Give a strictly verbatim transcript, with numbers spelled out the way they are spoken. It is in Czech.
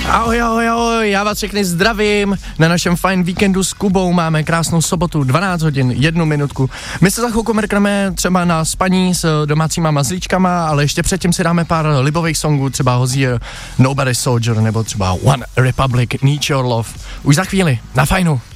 Ahoj, ahoj, ahoj, já vás všechny zdravím. Na našem fajn víkendu s Kubou máme krásnou sobotu, dvanáct hodin, jednu minutku. My se za chvilku mrkneme třeba na spaní s domácíma mazlíčkama, ale ještě předtím si dáme pár libových songů, třeba Hozier, Nobody Soldier, nebo třeba One Republic, Need Your Love. Už za chvíli, na fajnu.